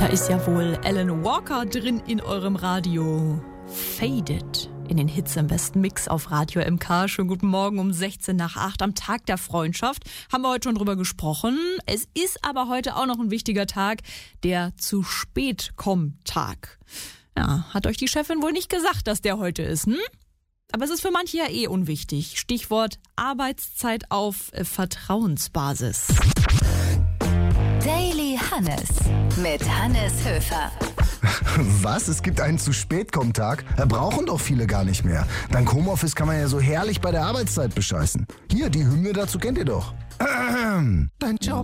Da ist ja wohl Alan Walker drin in eurem Radio. Faded in den Hits im besten Mix auf Radio MK. Schönen guten Morgen um 6:16 am Tag der Freundschaft. Haben wir heute schon drüber gesprochen. Es ist aber heute auch noch ein wichtiger Tag, der zu spät kommt Tag. Ja, hat euch die Chefin wohl nicht gesagt, dass der heute ist, hm? Aber es ist für manche ja eh unwichtig. Stichwort Arbeitszeit auf Vertrauensbasis. Daily Hannes mit Hannes Höfer. Was? Es gibt einen Zu-Spät-Komm-Tag? Brauchen doch viele gar nicht mehr. Dank Homeoffice kann man ja so herrlich bei der Arbeitszeit bescheißen. Hier, die Hymne dazu kennt ihr doch. Dein Job